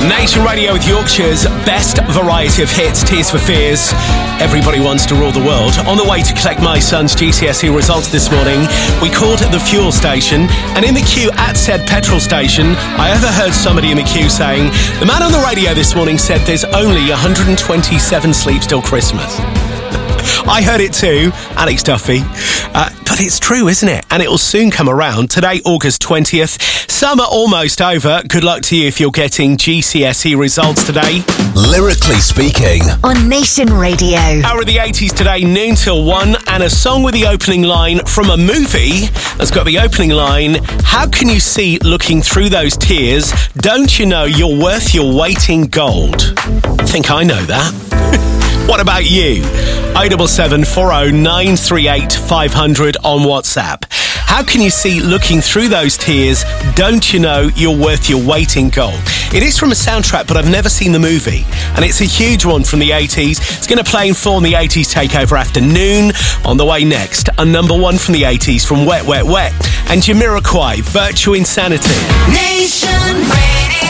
Nation Radio with Yorkshire's best variety of hits, Tears for Fears. Everybody wants to rule the world. On the way to collect my son's GCSE results this morning, we called at the fuel station, and in the queue at said petrol station, I overheard somebody in the queue saying, the man on the radio this morning said there's only 127 sleeps till Christmas. I heard it too, Alex Duffy. But it's true, isn't it? And it will soon come around. Today, August 20th. Summer almost over. Good luck to you if you're getting GCSE results today. Lyrically speaking. On Nation Radio. Hour of the 80s today, noon till 1. And a song with the opening line from a movie that's got the opening line, how can you see looking through those tears? Don't you know you're worth your weight in gold? I think I know that. What about you? 077 40 938 500 on WhatsApp. How can you see looking through those tears? Don't you know you're worth your weight in gold? It is from a soundtrack, but I've never seen the movie. And it's a huge one from the 80s. It's going to play in full in the 80s Takeover afternoon. On the way next, a number one from the 80s from Wet, Wet, Wet. And Jamiroquai, Virtue Insanity. Nation Radio.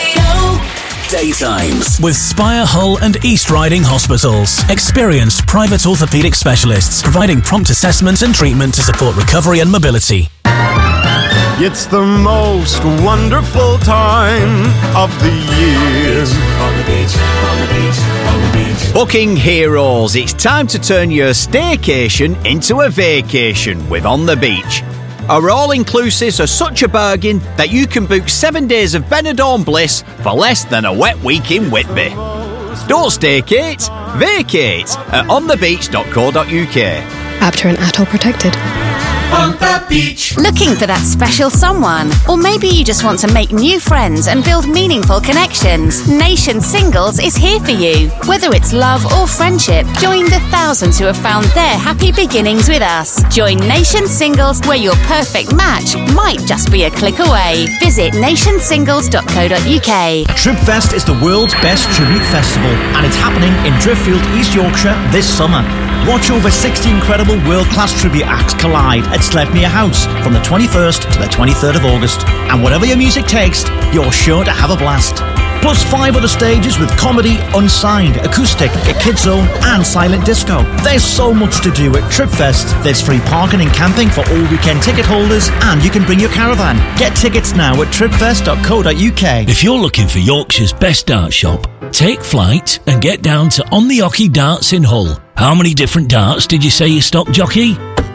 Daytimes with Spire Hull and East Riding Hospitals. Experienced private orthopaedic specialists providing prompt assessment and treatment to support recovery and mobility. It's the most wonderful time of the year. On the beach, on the beach, on the beach. Booking heroes, it's time to turn your staycation into a vacation with On the Beach. Our all-inclusives are such a bargain that you can book 7 days of Benidorm bliss for less than a wet week in Whitby. Don't staycate, vacate at onthebeach.co.uk. ABTA and ATOL protected. On the beach. Looking for that special someone? Or maybe you just want to make new friends and build meaningful connections? Nation Singles is here for you. Whether it's love or friendship, join the thousands who have found their happy beginnings with us. Join Nation Singles, where your perfect match might just be a click away. Visit nationsingles.co.uk. Tribfest is the world's best tribute festival, and it's happening in Driffield, East Yorkshire this summer. Watch over 60 incredible world-class tribute acts collide at Sledmere House from the 21st to the 23rd of August. And whatever your music takes, you're sure to have a blast. Plus 5 other stages with comedy, unsigned, acoustic, a kids zone and silent disco. There's so much to do at Tribfest. There's free parking and camping for all weekend ticket holders, and you can bring your caravan. Get tickets now at tribfest.co.uk. If you're looking for Yorkshire's best dart shop, take flight and get down to On the Ocky Darts in Hull. How many different darts did you say you stock, jockey?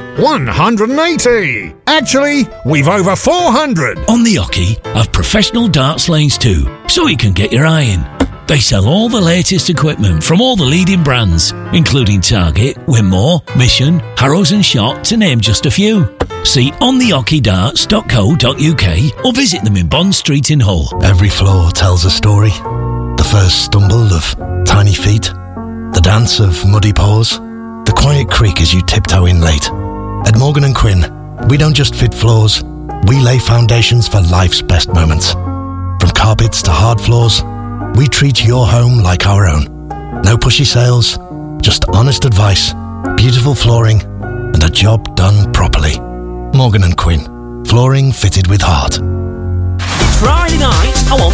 180! Actually, we've over 400! On the Ocky have professional darts lanes too, so you can get your eye in. They sell all the latest equipment from all the leading brands, including Target, Winmore, Mission, Harrows and Shot, to name just a few. See ontheockeydarts.co.uk or visit them in Bond Street in Hull. Every floor tells a story. The first stumble of tiny feet, the dance of muddy paws, the quiet creak as you tiptoe in late. At Morgan & Quinn, we don't just fit floors, we lay foundations for life's best moments. From carpets to hard floors, we treat your home like our own. No pushy sales, just honest advice, beautiful flooring, and a job done properly. Morgan & Quinn, flooring fitted with heart. Friday night, I want